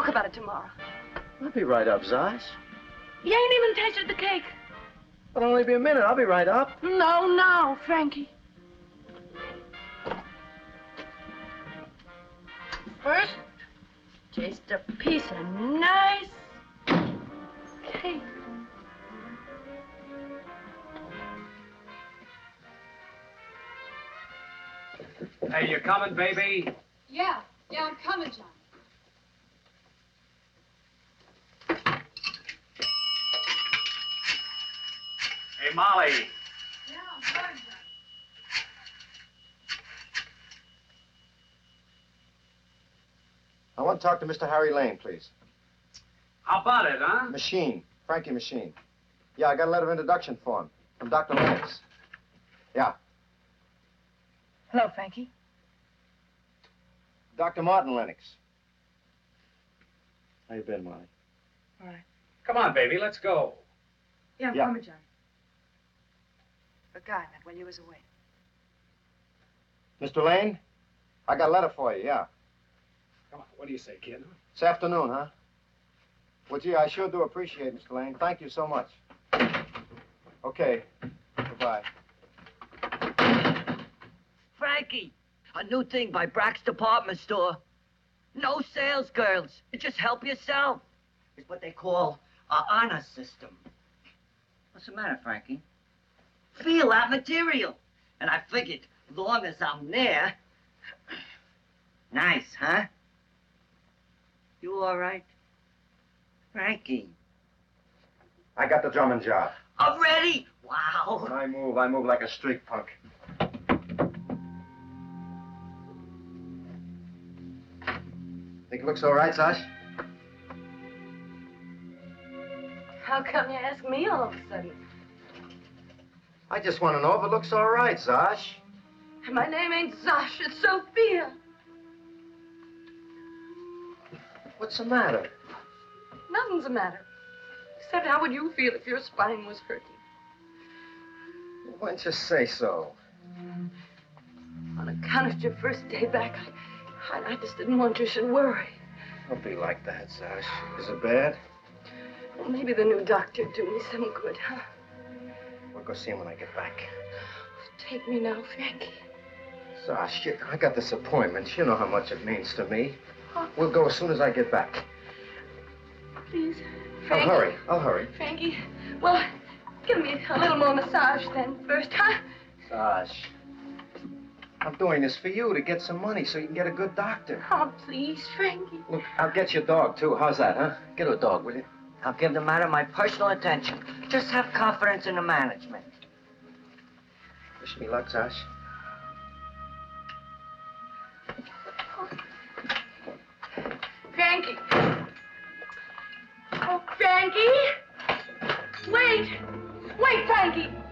about it tomorrow. I'll be right up, Zosh. You ain't even tasted the cake. It'll only be a minute. I'll be right up. No, Frankie. First, taste a piece of nice cake. Hey, you coming, baby? Yeah, I'm coming, John. Hey, Molly. Yeah, I'm coming, John. I want to talk to Mr. Harry Lane, please. How about it, huh? Machine. Frankie Machine. Yeah, I got a letter of introduction for him from Dr. Lennox. Yeah. Hello, Frankie. Dr. Martin Lennox. How you been, Molly? All right. Come on, baby, let's go. Yeah, I'm Yeah. coming, John. The guy I met while you was away. Mr. Lane, I got a letter for you, yeah. Come on, what do you say, kid? This afternoon, huh? Well, gee, I sure do appreciate it, Mr. Lane. Thank you so much. Okay. Goodbye. Frankie, a new thing by Brack's department store. No sales girls. You just help yourself. It's what they call a honor system. What's the matter, Frankie? Feel that material. And I figured, long as I'm there... Nice, huh? You all right? Frankie. I got the drumming job. Already? Wow. When I move like a street punk. Think it looks all right, Zosh? How come you ask me all of a sudden? I just want to know if it looks all right, Zosh. My name ain't Zosh, it's Sophia. What's the matter? Nothing's the matter. Except how would you feel if your spine was hurting? Why don't you say so? On account of your first day back, I just didn't want you should worry. Don't be like that, Zosh. Is it bad? Well, maybe the new doctor do me some good, huh? We'll go see him when I get back. Take me now, Frankie. Zosh, I got this appointment. You know how much it means to me. Huh? We'll go as soon as I get back. Please, Frankie. I'll hurry. Frankie, well, give me a little more massage then first, huh? Zosh, I'm doing this for you to get some money so you can get a good doctor. Oh, please, Frankie. Look, I'll get your dog, too. How's that, huh? Get her a dog, will you? I'll give the matter my personal attention. Just have confidence in the management. Wish me luck, Zosh. Frankie. Oh, Frankie. Wait. Wait, Frankie.